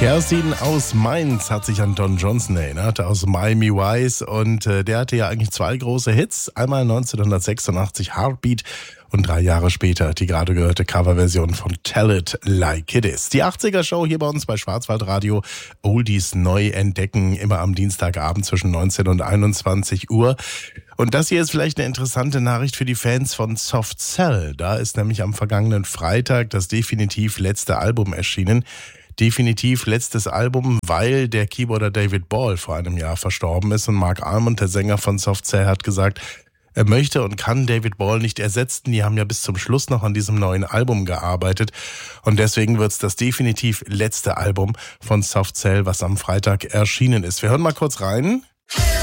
Kerstin aus Mainz hat sich an Don Johnson erinnert, aus Miami Vice. Und der hatte ja eigentlich zwei große Hits. Einmal 1986 Heartbeat und 3 Jahre später die gerade gehörte Coverversion von Tell It Like It Is. Die 80er-Show hier bei uns bei Schwarzwaldradio. Oldies neu entdecken, immer am Dienstagabend zwischen 19 und 21 Uhr. Und das hier ist vielleicht eine interessante Nachricht für die Fans von Soft Cell. Da ist nämlich am vergangenen Freitag das definitiv letzte Album erschienen. Definitiv letztes Album, weil der Keyboarder David Ball vor einem Jahr verstorben ist. Und Mark Almond, der Sänger von Soft Cell, hat gesagt, er möchte und kann David Ball nicht ersetzen. Die haben ja bis zum Schluss noch an diesem neuen Album gearbeitet. Und deswegen wird es das definitiv letzte Album von Soft Cell, was am Freitag erschienen ist. Wir hören mal kurz rein.